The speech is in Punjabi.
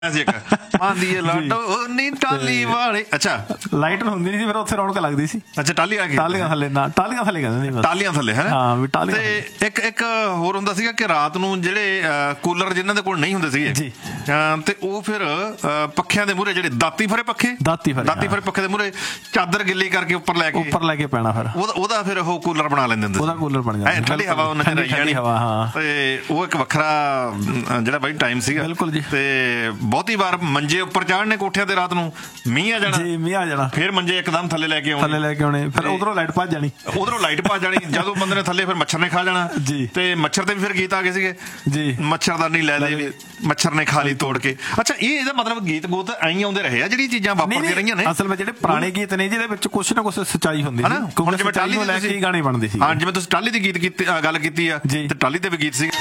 ਅੱਛਾ ਲਾਈਟ ਹੁੰਦੀ ਨਹੀਂ ਸੀ, ਫਿਰ ਉੱਥੇ ਰੌਣਕ ਲੱਗਦੀ ਸੀ। ਅੱਛਾ ਟਾਲੀਆਂ ਥੱਲੇ ਨਾ, ਟਾਲੀਆਂ ਥੱਲੇ ਕਹਿੰਦੇ ਸੀ, ਟਾਲੀਆਂ ਥੱਲੇ ਹੈ ਹਾਂ ਵੀ ਟਾਲੀਆਂ। ਤੇ ਇੱਕ ਹੋਰ ਹੁੰਦਾ ਸੀਗਾ ਕਿ ਰਾਤ ਨੂੰ ਜਿਹੜੇ ਕੂਲਰ ਜਿਨ੍ਹਾਂ ਦੇ ਕੋਲ ਨਹੀਂ ਹੁੰਦੇ ਸੀਗੇ ਜੀ, ਤੇ ਉਹ ਫਿਰ ਪੱਖਿਆਂ ਦੇ ਮੂਹਰੇ ਜਿਹੜੇ ਦਾਤੀ ਫਰੇ ਪੱਖੇ ਦੇ ਮੂਹਰੇ ਚਾਦਰ ਗਿੱਲੀ ਕਰਕੇ ਉੱਪਰ ਲੈ ਕੇ ਪੈਣਾ, ਫਿਰ ਉਹਦਾ ਫਿਰ ਉਹ ਕੂਲਰ ਬਣਾ ਲੈਂਦੇ ਹੁੰਦੇ, ਉਹਦਾ ਕੂਲਰ ਬਣ ਜਾਂਦਾ, ਠੰਡੀ ਹਵਾ ਉਹਨਾਂ ਚ ਰਹੀ ਜਾਣੀ ਹਵਾ। ਹਾਂ, ਤੇ ਉਹ ਇੱਕ ਵੱਖਰਾ ਜਿਹੜਾ ਬਾਈ ਟਾਈਮ ਸੀਗਾ। ਬਿਲਕੁਲ ਜੀ। ਤੇ ਬਹੁਤੀ ਵਾਰ ਮੰਜੇ ਉੱਪਰ ਚਾੜਨੇ ਕੋਠਿਆਂ ਤੇ, ਰਾਤ ਨੂੰ ਮੀਂਹ ਆ ਜਾਣਾ, ਫਿਰ ਮੰਜੇ ਇੱਕਦਮ ਥੱਲੇ ਲੈ ਕੇ ਆਉਣੇ, ਫਿਰ ਉਧਰੋਂ ਲਾਈਟ ਭੱਜ ਜਾਣੀ, ਜਦੋਂ ਬੰਦੇ ਨੇ ਥੱਲੇ, ਫਿਰ ਮੱਛਰ ਨੇ ਖਾ ਜਾਣਾ ਜੀ। ਤੇ ਮੱਛਰ ਤੇ ਵੀ ਫਿਰ ਗੀਤ ਆ ਗਏ ਸੀਗੇ ਜੀ, ਮੱਛਰਦਾਨੀ ਲੈ ਲਈ, ਮੱਛਰ ਨੇ ਖਾ ਲਈ ਤੋੜ ਕੇ। ਅੱਛਾ, ਇਹਦਾ ਮਤਲਬ ਗੀਤ ਗੂਤ ਐਂ ਆਉਂਦੇ ਰਹੇ ਆ, ਜਿਹੜੀ ਚੀਜ਼ਾਂ ਵਾਪਰਦੀਆਂ ਰਹੀਆਂ ਨੇ। ਅਸਲ ਵਿੱਚ ਜਿਹੜੇ ਪੁਰਾਣੇ ਗੀਤ ਨੇ ਜਿਹਦੇ ਵਿੱਚ ਕੁਛ ਨਾ ਕੁਛ ਸੱਚਾਈ ਹੁੰਦੀ ਸੀ। ਹੁਣ ਜਿਵੇਂ ਟਾਲੀ ਨੂੰ ਲੈ ਕੇ ਗਾਣੇ ਬਣਦੇ ਸੀ। ਹਾਂ, ਜਿਵੇਂ ਤੁਸੀਂ ਟਾਲੀ ਦੀ ਗੱਲ ਕੀਤੀ ਆ, ਤੇ ਟਾਲੀ ਦੇ ਵੀ ਗੀਤ ਸੀਗੇ।